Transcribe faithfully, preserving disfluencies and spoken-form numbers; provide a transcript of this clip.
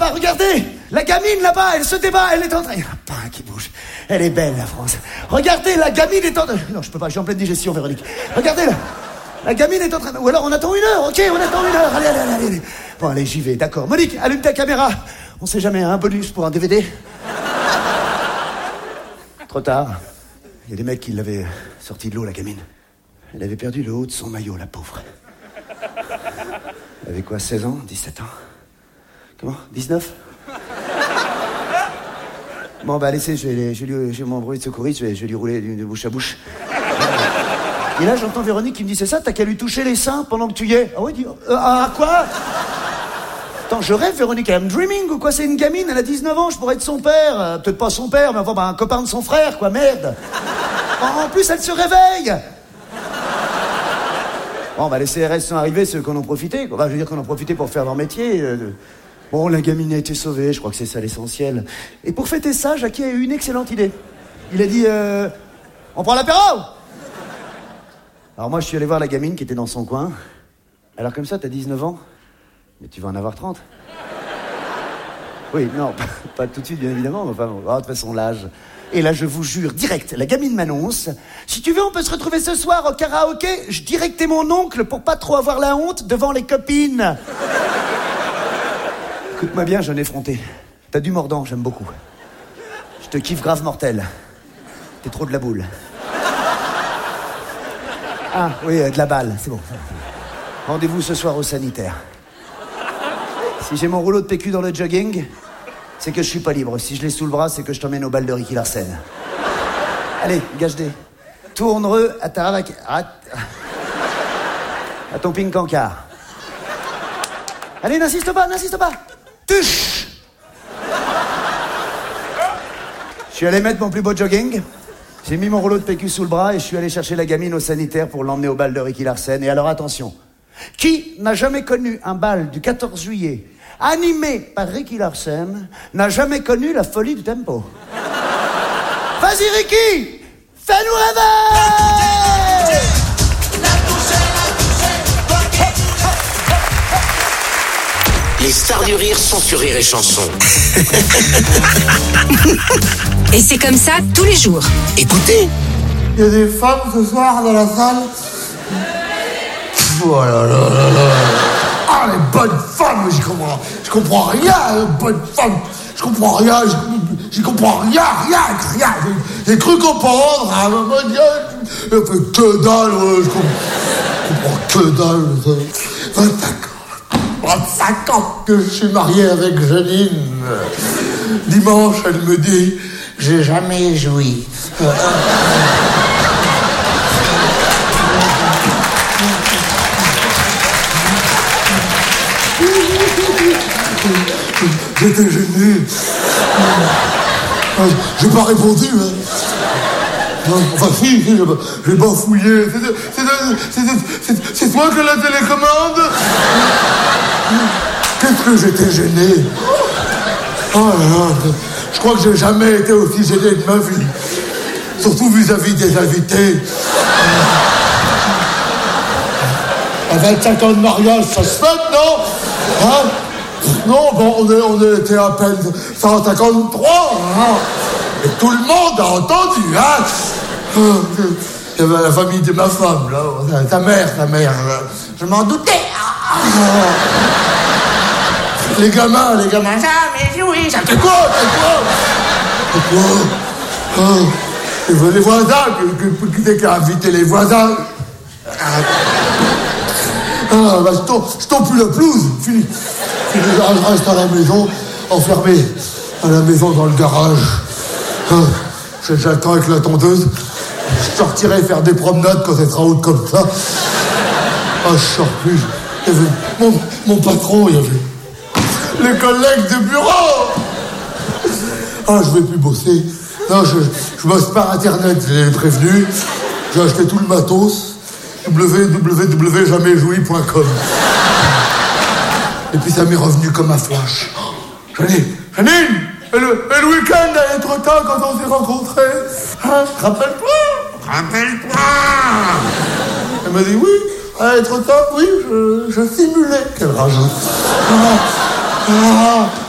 là-bas, regardez. La gamine là-bas, elle se débat, elle est en train... Il y en a pas un qui bouge. Elle est belle, la France. Regardez, la gamine est en... Non, je peux pas, je suis en pleine digestion, Véronique. Regardez, là. La gamine est en train... Ou alors, on attend une heure, ok, on attend une heure. Allez, allez, allez, allez. Bon, allez, j'y vais, d'accord. Monique, allume ta caméra. On sait jamais, un bonus pour un D V D. Trop tard. Il y a des mecs qui l'avaient sorti de l'eau, la gamine. Elle avait perdu le haut de son maillot, la pauvre. Elle avait quoi, seize ans, dix-sept ans? Comment, dix-neuf? Bon, bah, laissez, je vais, je vais, lui- je vais m'embrouiller de secouriste, je vais, je vais lui rouler de, de bouche à bouche. Et là, j'entends Véronique qui me dit, c'est ça, t'as qu'à lui toucher les seins pendant que tu y es. Ah oui, dis, euh, ah, quoi? Attends, je rêve, Véronique, I'm dreaming ou quoi? C'est une gamine, elle a dix-neuf ans, je pourrais être son père. Euh, peut-être pas son père, mais enfin, bah, un copain de son frère, quoi, merde. En, en plus, elle se réveille. Bon, bah, les C R S sont arrivés, ceux qui en ont profité, quoi. Bah, je veux dire qu'on en profité pour faire leur métier. euh, Bon, la gamine a été sauvée, je crois que c'est ça l'essentiel. Et pour fêter ça, Jackie a eu une excellente idée. Il a dit, euh, on prend l'apéro? Alors moi, je suis allé voir la gamine qui était dans son coin. Alors comme ça, t'as dix-neuf ans, mais tu vas en avoir trente. Oui, non, pas, pas tout de suite, bien évidemment, mais enfin, bon, oh, de toute façon, l'âge. Et là, je vous jure, direct, la gamine m'annonce, si tu veux, on peut se retrouver ce soir au karaoké. Je dirais que t'es mon oncle pour pas trop avoir la honte devant les copines. Écoute-moi bien, jeune effronté. T'as du mordant, j'aime beaucoup. Je te kiffe grave mortel. T'es trop de la boule. Ah, oui, euh, de la balle, c'est bon. Rendez-vous ce soir au sanitaire. Si j'ai mon rouleau de P Q dans le jogging, c'est que je suis pas libre. Si je l'ai sous le bras, c'est que je t'emmène au bal de Ricky Larsen. Allez, gage-dé. Tourne-reux à ta... À, à ton ping-cancard. Allez, n'insiste pas, n'insiste pas. Tuche. Je suis allé mettre mon plus beau jogging. J'ai mis mon rouleau de P Q sous le bras et je suis allé chercher la gamine au sanitaire pour l'emmener au bal de Ricky Larsen. Et alors attention, qui n'a jamais connu un bal du quatorze juillet animé par Ricky Larsen n'a jamais connu la folie du tempo? Vas-y Ricky, fais-nous rêver! Les stars du rire sont sur Rire et Chanson. Et c'est comme ça tous les jours. Écoutez. Il y a des femmes ce soir dans la salle. Oh là là là là. Ah, les bonnes femmes, j'y comprends. Je comprends rien, les bonnes femmes. Je comprends rien, j'y comprends rien, rien, rien. J'ai, j'ai cru comprendre, ah, mon Dieu. Je fais que dalle, ouais, je comprends, je comprends que dalle. vingt-cinq ans. vingt-cinq ans que je suis marié avec Janine. Dimanche, elle me dit, j'ai jamais joui. J'étais gêné. J'ai pas répondu. Hein. Enfin, si, si, j'ai pas fouillé. C'est, c'est, c'est, c'est, c'est toi qui as la télécommande? Qu'est-ce que j'étais gêné? Oh là là, je crois que j'ai jamais été aussi gêné de ma vie. Surtout vis-à-vis des invités. À vingt-cinq ans de mariage, ça se fait, non? Hein? Non, bon, on, est, on était à peine cent cinquante-trois, hein? Et tout le monde a entendu, hein? Il y avait la famille de ma femme, là, ta mère, ta mère, là. Je m'en doutais. Les gamins, les gamins, jamais joui, ça fait quoi, c'est quoi? C'est quoi? Oh, et les voisins, qui c'est qui a invité les voisins? Ah, bah, je tombe, je tombe plus la pelouse, fini. fini. Je reste à la maison, enfermé à la maison dans le garage. Ah, j'attends avec la tondeuse. Je sortirai faire des promenades quand elle sera haute comme ça. Ah, je sors plus. Il y avait mon, mon patron, il y avait les collègues de bureau. Ah, je vais plus bosser. Non, je, je bosse par Internet, je l'ai prévenu. J'ai acheté tout le matos. w w w point jamais joui point com. Et puis ça m'est revenu comme un flash. Janine, Janine, et le, et le week-end allait trop tard quand on s'est rencontrés. Hein, rappelle-toi, rappelle-toi. Elle m'a dit oui, allait trop tard, oui, je, je simulais. Quelle rage. Ah, ah,